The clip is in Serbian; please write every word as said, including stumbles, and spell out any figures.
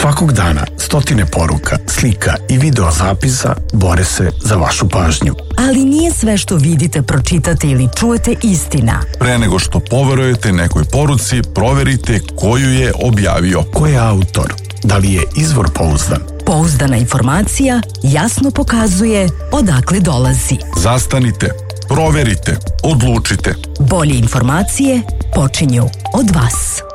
Svakog dana stotine poruka, slika i video zapisa bore se za vašu pažnju. Ali nije sve što vidite, pročitate ili čujete istina. Pre nego što poverujete nekoj poruci, proverite ko ju je objavio. Ko je autor? Da li je izvor pouzdan? Pouzdana informacija jasno pokazuje odakle dolazi. Zastanite, proverite, odlučite. Bolje informacije počinju od vas.